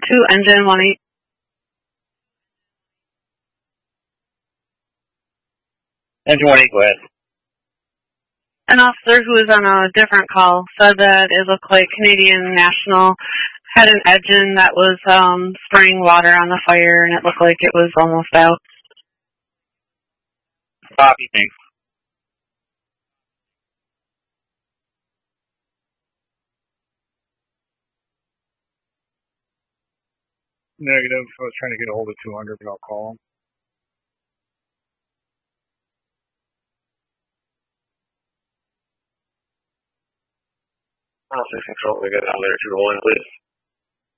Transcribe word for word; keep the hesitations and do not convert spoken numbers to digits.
two, engine one eight. Engine one eight, go ahead. An officer who was on a different call said that it looked like Canadian National had an engine that was um, spraying water on the fire, and it looked like it was almost out. Copy, thanks. Negative. I was trying to get a hold of two hundred, but I'll call them. All six control, we got elevator two to one, please.